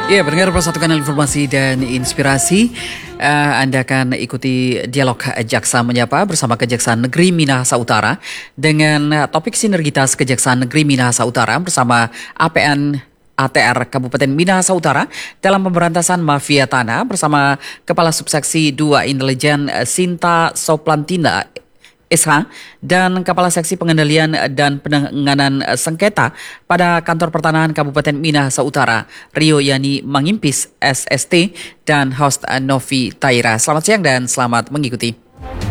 Ya, pendengar Persatu Kanal Informasi dan Inspirasi, Anda akan ikuti dialog Jaksa Menyapa bersama Kejaksaan Negeri Minahasa Utara dengan topik sinergitas Kejaksaan Negeri Minahasa Utara bersama APN ATR Kabupaten Minahasa Utara dalam pemberantasan mafia tanah bersama Kepala Subseksi 2 Intelijen Sinta Soplantina SH dan Kepala Seksi Pengendalian dan Penanganan Sengketa pada Kantor Pertanahan Kabupaten Minahasa Utara, Rio Yani Mangimpis SST dan host Novi Taira. Selamat siang dan selamat mengikuti.